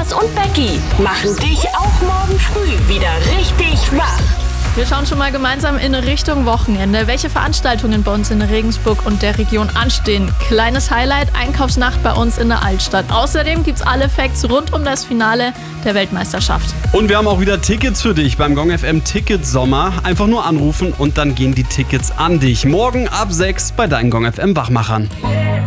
Klaus und Becky machen dich auch morgen früh wieder richtig wach. Wir schauen schon mal gemeinsam in Richtung Wochenende, welche Veranstaltungen bei uns in Regensburg und der Region anstehen. Kleines Highlight, Einkaufsnacht bei uns in der Altstadt. Außerdem gibt's alle Facts rund um das Finale der Weltmeisterschaft. Und wir haben auch wieder Tickets für dich beim Gong FM Ticket Sommer. Einfach nur anrufen und dann gehen die Tickets an dich. Morgen ab 6 bei deinen Gong FM Wachmachern.